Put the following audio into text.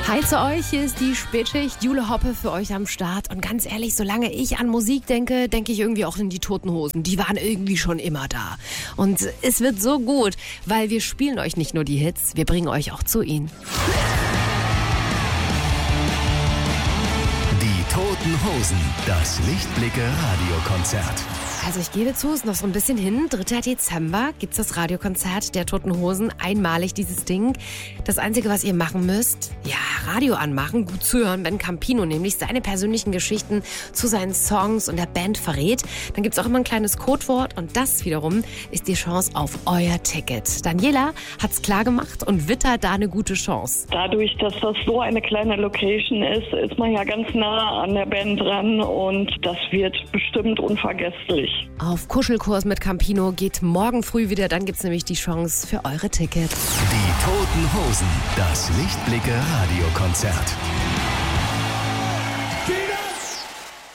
Hi zu euch, hier ist die Spätschicht. Jule Hoppe für euch am Start. Und ganz ehrlich, solange ich an Musik denke, denke ich irgendwie auch in die Toten Hosen. Die waren irgendwie schon immer da. Und es wird so gut, weil wir spielen euch nicht nur die Hits, wir bringen euch auch zu ihnen. Die Toten Hosen, das Lichtblicke-Radiokonzert. Also ich gebe zu, ist noch so ein bisschen hin. 3. Dezember gibt's das Radiokonzert der Toten Hosen. Einmalig dieses Ding. Das Einzige, was ihr machen müsst, Radio anmachen, gut zuhören, wenn Campino nämlich seine persönlichen Geschichten zu seinen Songs und der Band verrät. Dann gibt's auch immer ein kleines Codewort und das wiederum ist die Chance auf euer Ticket. Daniela hat's klar gemacht und wittert da eine gute Chance. Dadurch, dass das so eine kleine Location ist man ja ganz nah an der Band dran und das wird bestimmt unvergesslich. Auf Kuschelkurs mit Campino geht morgen früh wieder, dann gibt's nämlich die Chance für eure Tickets. Die Toten Hosen, das Lichtblicke-Radiokonzert.